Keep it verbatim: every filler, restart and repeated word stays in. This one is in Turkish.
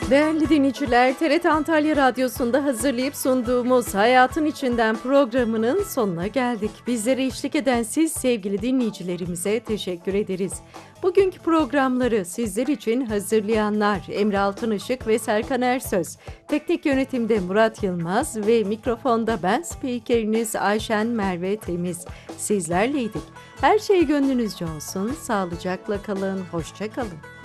Değerli dinleyiciler, T R T Antalya Radyosu'nda hazırlayıp sunduğumuz Hayatın İçinden programının sonuna geldik. Bizlere eşlik eden siz sevgili dinleyicilerimize teşekkür ederiz. Bugünkü programları sizler için hazırlayanlar Emre Altınışık ve Serkan Ersöz, teknik yönetimde Murat Yılmaz ve mikrofonda ben spikeriniz Ayşen Merve Temiz. Sizlerleydik. Her şey gönlünüzce olsun, sağlıcakla kalın, hoşça kalın.